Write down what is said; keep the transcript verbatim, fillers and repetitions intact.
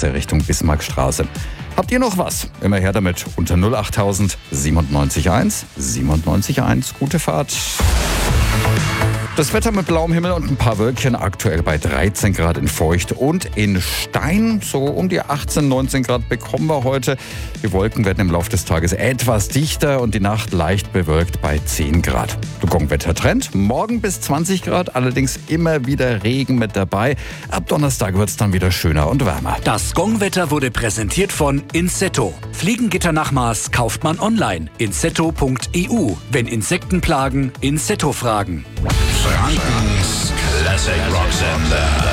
Straße Richtung Bismarckstraße. Habt ihr noch was? Immer her damit unter null achttausend siebenundneunzig eins siebenundneunzig eins. Gute Fahrt. Das Wetter mit blauem Himmel und ein paar Wölkchen, aktuell bei dreizehn Grad in Feucht und in Stein. So um die achtzehn, neunzehn Grad bekommen wir heute. Die Wolken werden im Laufe des Tages etwas dichter und die Nacht leicht bewölkt bei zehn Grad. Der Gong-Wetter-Trend, morgen bis zwanzig Grad, allerdings immer wieder Regen mit dabei. Ab Donnerstag wird es dann wieder schöner und wärmer. Das Gong-Wetter wurde präsentiert von Insetto. Fliegengitternachmaß kauft man online. insetto punkt e u. Wenn Insekten plagen, Insetto fragen. Frankens Classic Rock Sender.